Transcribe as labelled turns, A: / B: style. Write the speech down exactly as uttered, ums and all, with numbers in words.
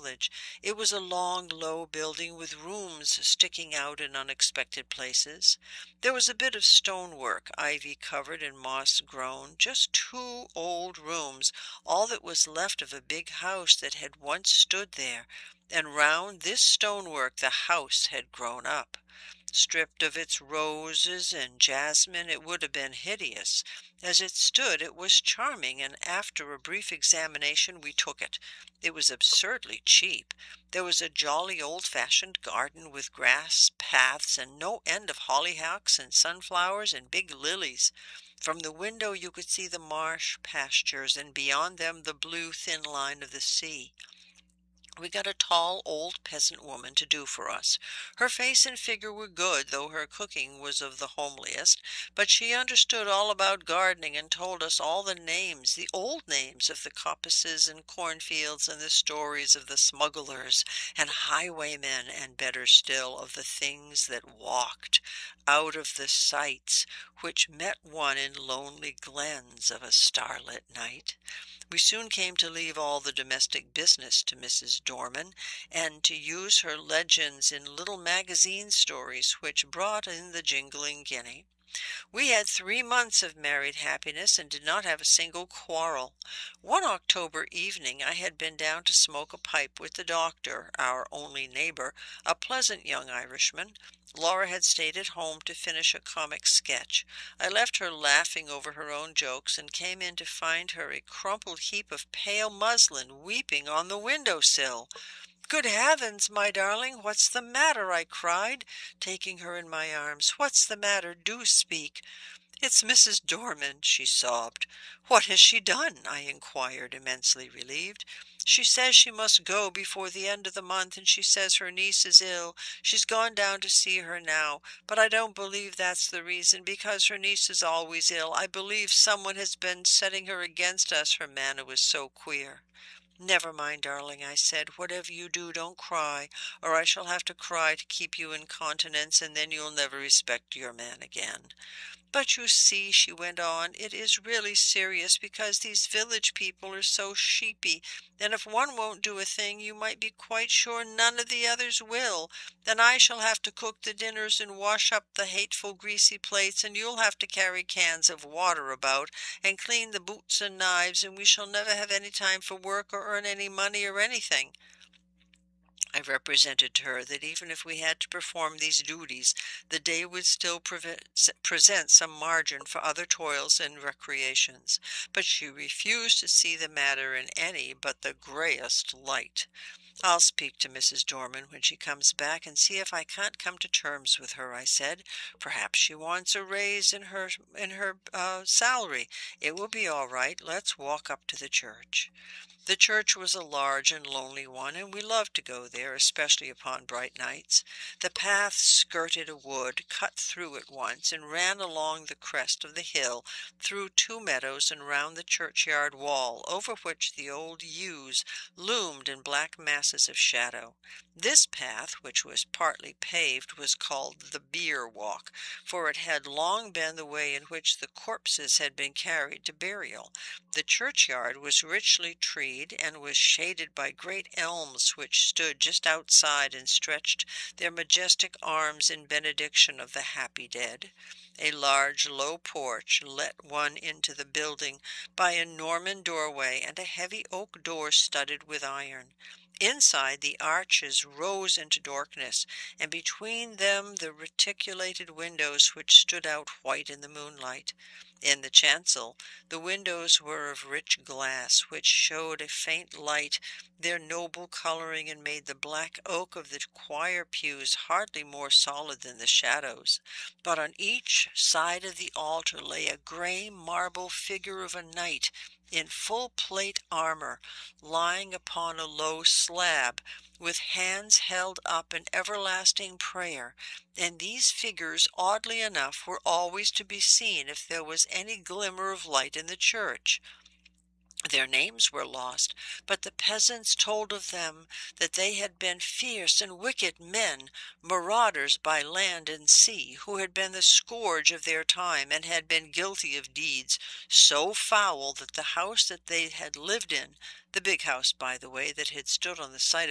A: village. It was a long, low building with rooms sticking out in unexpected places. There was a bit of stonework, ivy-covered and moss-grown, just two old rooms, all that was left of a big house that had once stood there, and round this stonework the house had grown up. Stripped of its roses and jasmine, it would have been hideous. As it stood, it was charming, and after a brief examination we took it. It was absurdly cheap. There was a jolly old-fashioned garden with grass paths and no end of hollyhocks and sunflowers and big lilies. From the window you could see the marsh pastures, and beyond them the blue, thin line of the sea. We got a tall old peasant woman to do for us. Her face and figure were good, though her cooking was of the homeliest, but she understood all about gardening and told us all the names, the old names of the coppices and cornfields, and the stories of the smugglers and highwaymen, and better still, of the things that walked out of the sights which met one in lonely glens of a starlit night. We soon came to leave all the domestic business to Missus Dorman, and to use her legends in little magazine stories which brought in the jingling guinea. We had three months of married happiness and did not have a single quarrel. One October evening I had been down to smoke a pipe with the doctor, our only neighbor, a pleasant young Irishman. Laura had stayed at home to finish a comic sketch. I left her laughing over her own jokes and came in to find her a crumpled heap of pale muslin weeping on the window-sill. "Good heavens, my darling, what's the matter?" I cried, taking her in my arms. "What's the matter? Do speak." "It's Missus Dorman," she sobbed. "What has she done?" I inquired, immensely relieved. "She says she must go before the end of the month, and she says her niece is ill. She's gone down to see her now, but I don't believe that's the reason, because her niece is always ill. I believe someone has been setting her against us. Her manner was so queer." "Never mind, darling," I said. "Whatever you do, don't cry, or I shall have to cry to keep you in countenance, and then you'll never respect your man again." "But you see," she went on, "it is really serious, because these village people are so sheepy, and if one won't do a thing, you might be quite sure none of the others will. Then I shall have to cook the dinners and wash up the hateful greasy plates, and you'll have to carry cans of water about, and clean the boots and knives, and we shall never have any time for work or earn any money or anything." I represented to her that even if we had to perform these duties, the day would still present some margin for other toils and recreations, but she refused to see the matter in any but the grayest light. "I'll speak to Missus Dorman when she comes back and see if I can't come to terms with her," I said. "Perhaps she wants a raise in her in her uh, salary. It will be all right. Let's walk up to the church." The church was a large and lonely one, and we loved to go there, especially upon bright nights. The path skirted a wood, cut through it once, and ran along the crest of the hill, through two meadows and round the churchyard wall, over which the old yews loomed in black masses of shadow. This path, which was partly paved, was called the bier walk, for it had long been the way in which the corpses had been carried to burial. The churchyard was richly treed, and was shaded by great elms which stood just outside and stretched their majestic arms in benediction of the happy dead. A large, low porch let one into the building by a Norman doorway and a heavy oak door studded with iron. Inside, the arches rose into darkness, and between them the reticulated windows which stood out white in the moonlight. In the chancel, the windows were of rich glass, which showed a faint light their noble coloring, and made the black oak of the choir pews hardly more solid than the shadows. But on each side of the altar lay a gray marble figure of a knight in full plate armor, lying upon a low slab, with hands held up in everlasting prayer, and these figures, oddly enough, were always to be seen if there was any glimmer of light in the church. Their names were lost, but the peasants told of them that they had been fierce and wicked men, marauders by land and sea, who had been the scourge of their time, and had been guilty of deeds so foul that the house that they had lived in, the big house, by the way, that had stood on the site